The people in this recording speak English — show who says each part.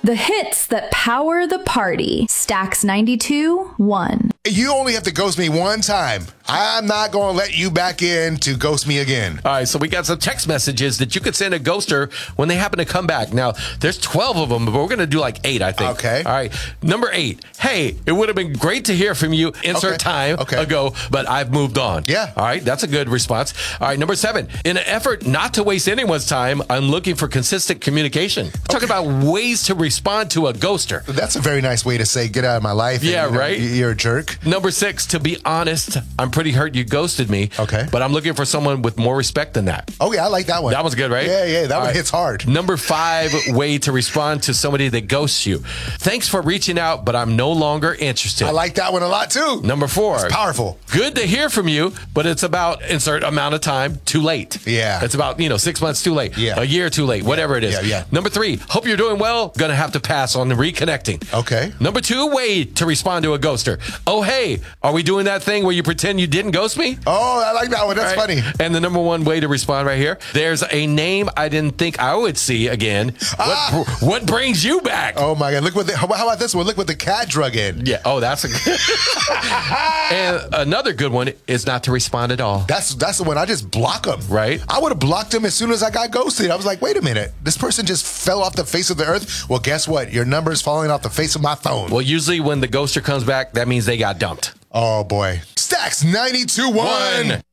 Speaker 1: The hits that power the party. Stacks 92.1.
Speaker 2: You only have to ghost me one time. I'm not going to let you back in to ghost me again.
Speaker 3: All right, so we got some text messages that you could send a ghoster when they happen to come back. Now, there's 12 of them, but we're going to do like 8, I think.
Speaker 2: Okay.
Speaker 3: All right. Number 8. Hey, it would have been great to hear from you insert time ago, but I've moved on.
Speaker 2: Yeah.
Speaker 3: All right, that's a good response. All right, number 7. In an effort not to waste anyone's time, I'm looking for consistent communication. Talking about ways to respond to a ghoster.
Speaker 2: That's a very nice way to say, get out of my life.
Speaker 3: Yeah,
Speaker 2: and,
Speaker 3: right?
Speaker 2: You're a jerk.
Speaker 3: Number 6, to be honest, I'm pretty hurt you ghosted me.
Speaker 2: Okay.
Speaker 3: But I'm looking for someone with more respect than that.
Speaker 2: Oh, yeah, I like that one.
Speaker 3: That was good, right?
Speaker 2: Yeah, that
Speaker 3: All
Speaker 2: one
Speaker 3: right.
Speaker 2: hits hard.
Speaker 3: Number 5, way to respond to somebody that ghosts you. Thanks for reaching out, but I'm no longer interested.
Speaker 2: I like that one a lot, too.
Speaker 3: Number 4.
Speaker 2: It's powerful.
Speaker 3: Good to hear from you, but it's about insert amount of time too late.
Speaker 2: Yeah.
Speaker 3: It's about, 6 months too late.
Speaker 2: Yeah.
Speaker 3: A year too late, whatever it is.
Speaker 2: Yeah.
Speaker 3: Number 3, hope you're doing well. Gonna have to pass on the reconnecting.
Speaker 2: Okay.
Speaker 3: Number 2, way to respond to a ghoster. Oh, hey, are we doing that thing where you pretend you didn't ghost me?
Speaker 2: Oh, I like that one. That's funny.
Speaker 3: And the number 1 way to respond right here. There's a name I didn't think I would see again. What brings you back?
Speaker 2: Oh, my God. How about this one? Look what the cat drug in.
Speaker 3: Yeah. Oh, that's a good. And another good one is not to respond at all.
Speaker 2: That's the one. I just block them.
Speaker 3: Right.
Speaker 2: I would have blocked him as soon as I got ghosted. I was like, wait a minute. This person just fell off the face of the earth. Well, guess what? Your number is falling off the face of my phone.
Speaker 3: Well, usually when the ghoster comes back, that means they got dumped.
Speaker 2: Oh, boy. Stacks 92.1.